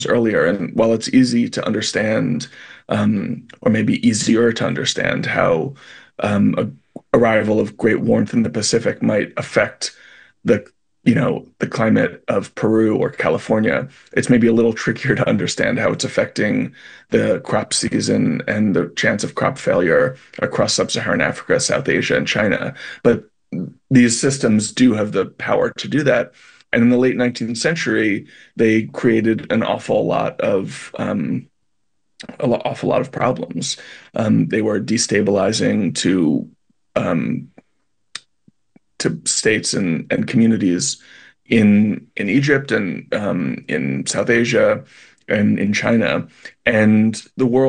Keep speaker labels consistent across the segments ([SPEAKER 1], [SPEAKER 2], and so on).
[SPEAKER 1] earlier. And while it's easy to understand, or maybe easier to understand, how a arrival of great warmth in the Pacific might affect the the climate of Peru or California, it's maybe a little trickier to understand how it's affecting the crop season and the chance of crop failure across sub-Saharan Africa, South Asia, and China. But these systems do have the power to do that. And in the late 19th century, they created an awful lot of problems. They were destabilizing um, to states and communities in Egypt and in South Asia and in China, and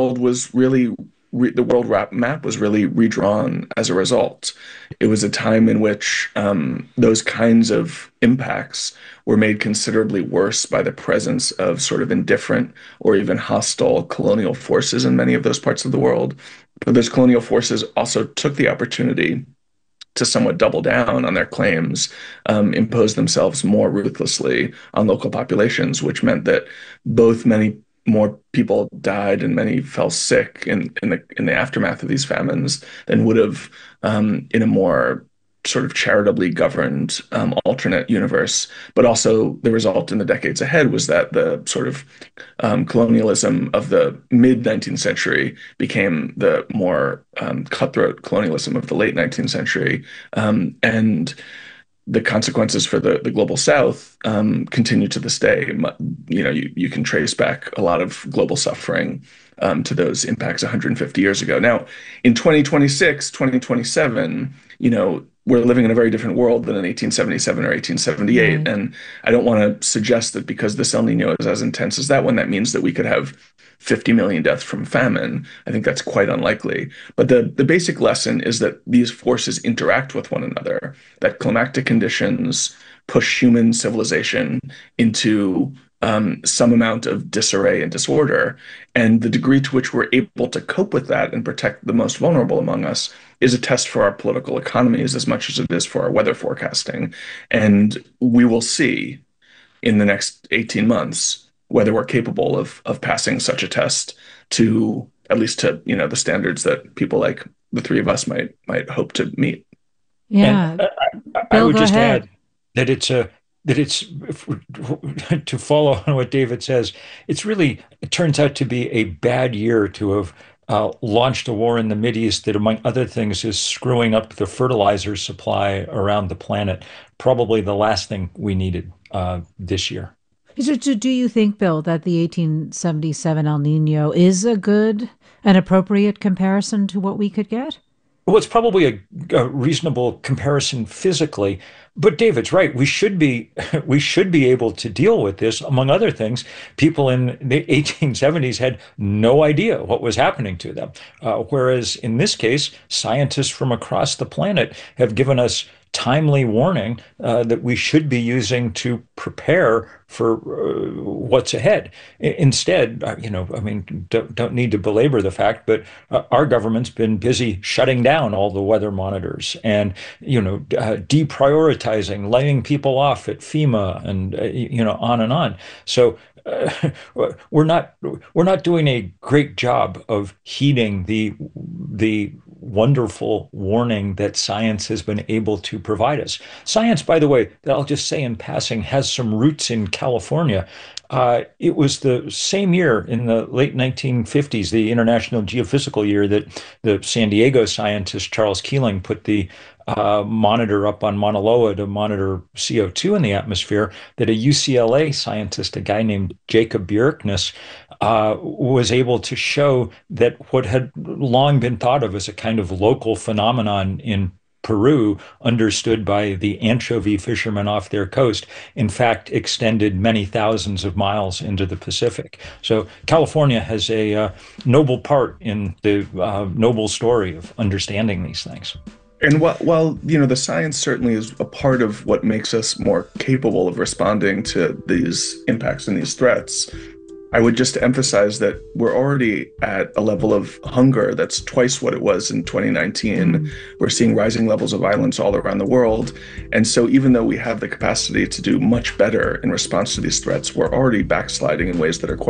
[SPEAKER 1] the world map was really redrawn as a result. It was a time in which those kinds of impacts were made considerably worse by the presence of sort of indifferent or even hostile colonial forces in many of those parts of the world. But those colonial forces also took the opportunity to somewhat double down on their claims, impose themselves more ruthlessly on local populations, which meant that both many more people died and many fell sick in the aftermath of these famines than would have in a more sort of charitably governed alternate universe. But also the result in the decades ahead was that the sort of colonialism of the mid 19th century became the more cutthroat colonialism of the late 19th century. And the consequences for the global South continue to this day. You can trace back a lot of global suffering to those impacts 150 years ago. Now, in 2026, 2027, we're living in a very different world than in 1877 or 1878.
[SPEAKER 2] Right.
[SPEAKER 1] And I don't want to suggest that because this El Nino is as intense as that one, that means that we could have 50 million deaths from famine. I think that's quite unlikely. But the basic lesson is that these forces interact with one another, that climactic conditions push human civilization into some amount of disarray and disorder. And the degree to which we're able to cope with that and protect the most vulnerable among us is a test for our political economies as much as it is for our weather forecasting. And we will see in the next 18 months whether we're capable of passing such a test to at least to, the standards that people like the three of us might hope to meet.
[SPEAKER 3] And
[SPEAKER 2] Yeah.
[SPEAKER 3] I
[SPEAKER 2] Bill,
[SPEAKER 3] would
[SPEAKER 2] go
[SPEAKER 3] just
[SPEAKER 2] ahead.
[SPEAKER 3] add that it's to follow on what David says, it turns out to be a bad year to have launched a war in the Mideast that, among other things, is screwing up the fertilizer supply around the planet. Probably the last thing we needed this year.
[SPEAKER 2] So do you think, Bill, that the 1877 El Nino is a good and appropriate comparison to what we could get?
[SPEAKER 3] Well, it's probably a reasonable comparison physically, but David's right. We should be we should be able to deal with this. Among other things, people in the 1870s had no idea what was happening to them, whereas in this case, scientists from across the planet have given us timely warning that we should be using to prepare for what's ahead. Instead, I mean, don't need to belabor the fact, but our government's been busy shutting down all the weather monitors and, deprioritizing, laying people off at FEMA and, on and on. So we're not doing a great job of heeding the wonderful warning that science has been able to provide us. Science, by the way, that I'll just say in passing, has some roots in California. It was the same year in the late 1950s, the International Geophysical Year, that the San Diego scientist Charles Keeling put the monitor up on Mauna Loa to monitor CO2 in the atmosphere, that a UCLA scientist, a guy named Jacob Bjerknes, was able to show that what had long been thought of as a kind of local phenomenon in Peru, understood by the anchovy fishermen off their coast, in fact, extended many thousands of miles into the Pacific. So California has a noble part in the noble story of understanding these things.
[SPEAKER 1] And while the science certainly is a part of what makes us more capable of responding to these impacts and these threats, I would just emphasize that we're already at a level of hunger that's twice what it was in 2019. We're seeing rising levels of violence all around the world. And so even though we have the capacity to do much better in response to these threats, we're already backsliding in ways that are quite